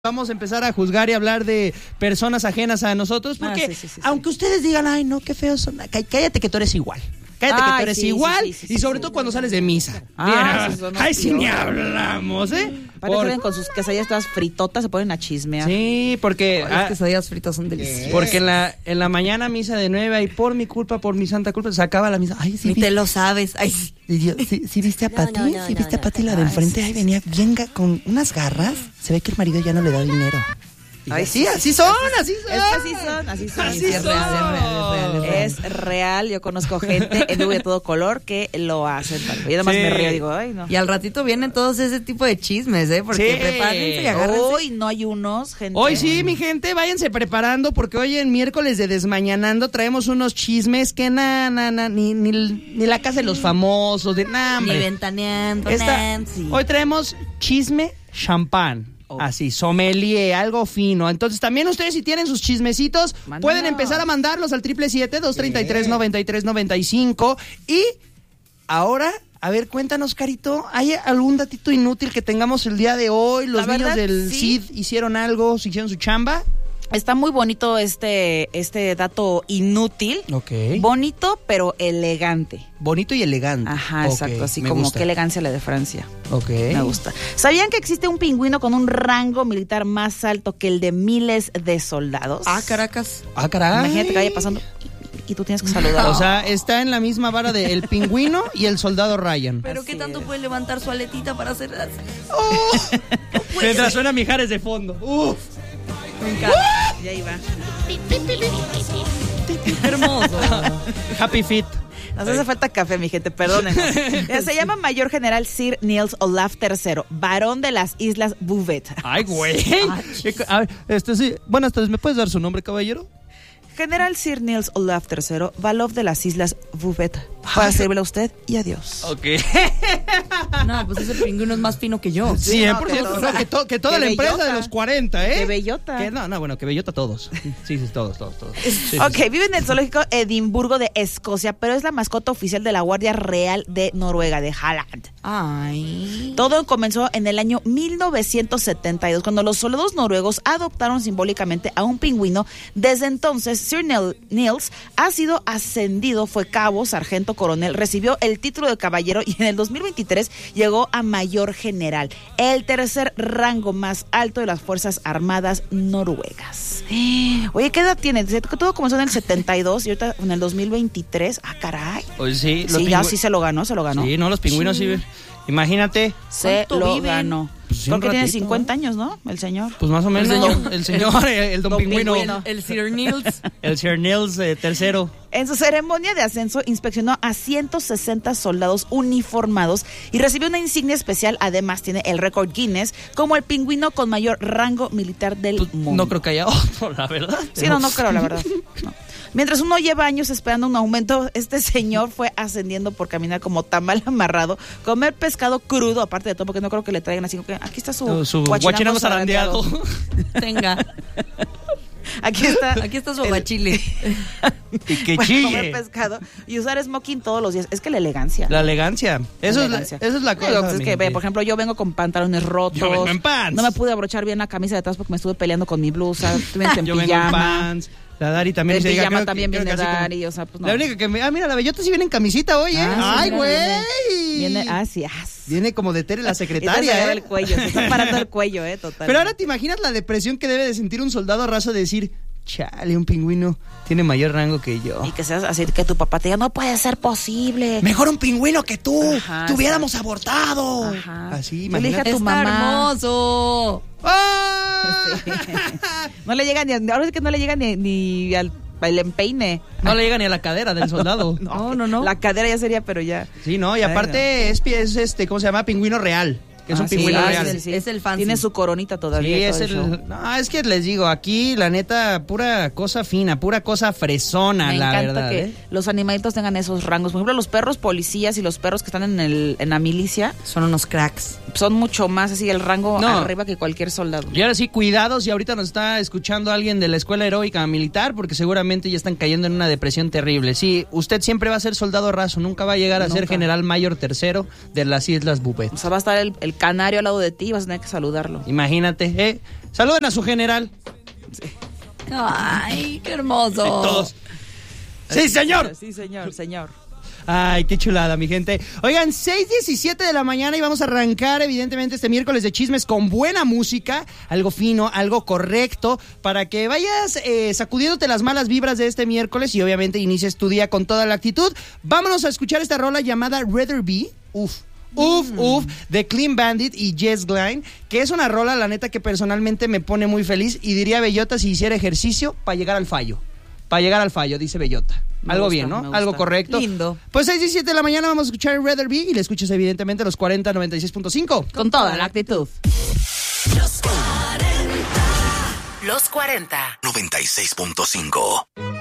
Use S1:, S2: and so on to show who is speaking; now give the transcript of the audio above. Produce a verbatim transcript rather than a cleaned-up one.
S1: Vamos a empezar a juzgar y hablar de personas ajenas a nosotros, porque ah, sí, sí, sí, aunque sí. ustedes digan, ay, no, qué feos son, cállate que tú eres igual. Cállate ay, que tú eres sí, igual sí, sí, sí, y sobre sí, todo sí, cuando sí, sales de misa. Ah, sí, ay, sí, ni hablamos, ¿eh?
S2: Parecen Por... con sus quesadillas todas fritotas, se ponen a chismear.
S1: Sí, porque...
S2: Oh, las quesadillas fritas son deliciosas.
S1: Porque en la, en la mañana misa de nueve, y por mi culpa, por mi santa culpa, se acaba la misa. Ay, sí.
S2: Ni te lo sabes. Ay.
S1: Y yo, ¿sí, ¿sí viste a Pati?
S3: No, no, no,
S1: ¿Sí viste
S3: no,
S1: a Pati
S3: no,
S1: la de enfrente? Ay, venía bien con unas garras. Se ve que el marido ya no le da dinero. Ay, sí, así son, así son.
S2: Es que así son, así son.
S1: Así
S2: sí, es,
S1: son.
S2: Real, es real, es real, es real. Es real, yo conozco gente en vivo de todo color que lo hacen. Yo además sí. me río y digo, ay, no.
S3: Y al ratito vienen todos ese tipo de chismes, ¿eh? Porque
S1: sí.
S3: prepárense y agárrense.
S2: Hoy no hay unos, gente.
S1: Hoy sí, mi gente, váyanse preparando porque hoy en miércoles de Desmañanando traemos unos chismes que na, na, na, ni, ni, ni la casa de los famosos, de nada,
S3: ni ventaneando,
S1: Esta,
S3: Nancy.
S1: Hoy traemos chisme champán. Así, sommelier, algo fino. Entonces, también ustedes si tienen sus chismecitos, Mándalo. Pueden empezar a mandarlos al triple siete, dos treinta y tres, noventa y tres, noventa y cinco. Y ahora, a ver, cuéntanos, Carito, ¿hay algún datito inútil que tengamos el día de hoy? ¿Los
S2: La
S1: niños
S2: verdad,
S1: del
S2: sí.
S1: C I D hicieron algo, se hicieron su chamba?
S2: Está muy bonito este, este dato inútil.
S1: Ok.
S2: Bonito, pero elegante.
S1: Bonito y elegante.
S2: Ajá,
S1: okay,
S2: exacto. Así
S1: me
S2: como
S1: gusta.
S2: qué elegancia la de Francia.
S1: Ok.
S2: Me gusta. ¿Sabían que existe un pingüino con un rango militar más alto que el de miles de soldados?
S3: Ah, Caracas.
S1: Ah, caray.
S2: Imagínate que vaya pasando y tú tienes que saludar.
S1: O sea, está en la misma vara de el pingüino y el soldado Ryan.
S3: Pero
S2: Así
S3: ¿qué tanto
S2: es.
S3: puede levantar su aletita para hacer así?
S1: Oh, no mientras suena Mijares de fondo. Uf.
S2: Me encanta. Y ahí va.
S3: Hermoso.
S1: Happy Feet.
S2: Nos hace falta café, mi gente, perdónenos. Se llama Mayor General Sir Niels Olaf tercero, varón de las Islas Bouvet.
S1: Ay, güey. A ver, este sí. Buenas tardes, ¿me puedes dar su nombre, caballero?
S2: General Sir Niels Olaf tercero, Valov de las Islas Bouvet. Para servirle a usted y adiós.
S1: Ok.
S3: No, pues ese pingüino es más fino que yo.
S1: cien por ciento.
S2: Sí,
S1: No, que, to, que toda
S2: que
S1: la empresa
S2: bellota.
S1: de los cuarenta, ¿eh?
S2: Qué bellota.
S1: Que, no, no, bueno, que bellota todos. Sí, sí, todos, todos, todos. Sí, sí,
S2: Ok,
S1: sí.
S2: vive en el zoológico Edimburgo de Escocia, pero es la mascota oficial de la Guardia Real de Noruega, de Halland.
S3: Ay.
S2: Todo comenzó en el año mil novecientos setenta y dos, cuando los soldados noruegos adoptaron simbólicamente a un pingüino. Desde entonces, Sir Niels ha sido ascendido, fue cabo, sargento, coronel, recibió el título de caballero y en el dos mil veintitrés llegó a mayor general, el tercer rango más alto de las Fuerzas Armadas noruegas. Oye, ¿qué edad tiene? Todo comenzó en el setenta y dos y ahorita en el dos mil veintitrés. Ah, caray.
S1: Pues sí, los
S2: Sí, ya
S1: pingüi-
S2: sí se lo ganó, se lo ganó.
S1: Sí, no, los pingüinos sí. sí. Imagínate.
S2: Se
S3: ¿Cuánto
S2: lo
S3: viven?
S2: ganó.
S1: Pues sí,
S2: Porque
S1: un
S2: tiene
S1: ratito,
S2: cincuenta años, ¿no? El señor.
S1: Pues más o menos.
S3: El señor.
S1: El señor, el, el don,
S2: Don
S1: pingüino.
S2: Pingüino.
S3: El Sir Niels.
S1: El Sir Niels eh, tercero.
S2: En su ceremonia de ascenso inspeccionó a ciento sesenta soldados uniformados y recibió una insignia especial. Además tiene el récord Guinness como el pingüino con mayor rango militar del
S1: Pues,
S2: mundo.
S1: no creo que haya otro, la verdad.
S2: Sí, no, no creo, la verdad. No. Mientras uno lleva años esperando un aumento, este señor fue ascendiendo por caminar como tamal amarrado, comer pescado crudo, aparte de todo, porque no creo que le traigan así, que aquí está su,
S1: Su, su
S2: guachinango
S1: guachinango zarandeado.
S3: Tenga.
S2: Aquí está.
S3: Aquí está su aguachile.
S1: Y que
S2: Para
S1: chille.
S2: comer pescado y usar smoking todos los días. Es que la elegancia.
S1: La elegancia. Eso,
S2: elegancia.
S1: Es, la, eso es la cosa.
S2: Digo, pues es
S1: mi
S2: que, ve,
S1: gente.
S2: por ejemplo, yo vengo con pantalones rotos.
S1: Yo vengo en pants.
S2: No me pude abrochar bien la camisa de atrás porque me estuve peleando con mi blusa. Estuve en
S1: Yo vengo en
S2: pijama.
S1: pants. La Dari también.
S2: De
S1: dice,
S2: pijama
S1: creo que-
S2: también
S1: creo
S2: viene
S1: que así como-
S2: Dari, o sea, pues no.
S1: La única que me... Ah, mira, la bellota sí viene en camisita hoy, ¿eh?
S2: Ah, sí,
S1: ¡Ay,
S2: mira,
S1: güey!
S2: Viene, viene así, ah,
S1: Viene como de Tere la
S2: Y te
S1: secretaria,
S2: agarra
S1: ¿eh?
S2: el cuello, se está parando el cuello, eh, total.
S1: Pero ahora te imaginas la depresión que debe de sentir un soldado raso de decir, chale, un pingüino tiene mayor rango que yo.
S2: Y que seas así, que tu papá te diga, no puede ser posible.
S1: Mejor un pingüino que tú.
S2: Ajá,
S1: Te hubiéramos abortado.
S2: Ajá.
S1: Así,
S2: Yo le dije a
S1: imagínate.
S2: tu
S3: Está
S2: mamá.
S3: hermoso.
S1: ¡Ah!
S2: Sí. No le llega ni, ahora sí que no le llega ni, ni al, al empeine.
S1: No le llega ni a la cadera del soldado.
S3: No, no, no.
S2: La cadera ya sería, pero ya.
S1: Sí, no, y aparte es, pi- es este, ¿cómo se llama? Pingüino real. Que es
S2: Ah,
S1: un
S2: sí,
S1: pingüino
S2: ah,
S1: real.
S2: sí, sí.
S3: Es el fancy.
S2: Tiene su coronita todavía.
S1: Sí,
S2: y
S1: es
S2: todo el show.
S1: el. No, es que les digo, aquí la neta, pura cosa fina, pura cosa fresona,
S2: Me
S1: la
S2: encanta
S1: verdad.
S2: que
S1: ¿eh?
S2: los animalitos tengan esos rangos. Por ejemplo, los perros policías y los perros que están en el en la milicia
S3: Son unos cracks.
S2: son mucho más así el rango
S1: No.
S2: arriba que cualquier soldado.
S1: Y ahora sí, cuidados, y ahorita nos está escuchando alguien de la Escuela Heroica Militar, porque seguramente ya están cayendo en una depresión terrible. Sí, usted siempre va a ser soldado raso, nunca va a llegar a
S2: Nunca.
S1: ser general mayor tercero de las Islas Bouvet.
S2: O sea, va a estar el, el canario al lado de ti y vas a tener que saludarlo.
S1: Imagínate, ¿eh? Saluden a su general.
S3: Ay, qué hermoso.
S1: Sí, todos. Sí, señor.
S2: Sí, señor, señor.
S1: Ay, qué chulada, mi gente. Oigan, seis diecisiete de la mañana y vamos a arrancar, evidentemente, este miércoles de chismes con buena música, algo fino, algo correcto, para que vayas eh, sacudiéndote las malas vibras de este miércoles y obviamente inicies tu día con toda la actitud. Vámonos a escuchar esta rola llamada Rather Be. Uf. Uf, mm. uf, de Clean Bandit y Jess Glynne, que es una rola, la neta, que personalmente me pone muy feliz y diría Bellota si hiciera ejercicio para llegar al fallo. Para llegar al fallo, dice Bellota. Me Algo gusta, bien, ¿no? Algo correcto.
S2: Lindo.
S1: Pues seis diecisiete de la mañana vamos a escuchar Rather Be y le escuchas evidentemente los cuarenta noventa y seis punto cinco.
S3: Con toda la actitud.
S4: Los cuarenta. Los cuarenta. noventa y seis punto cinco.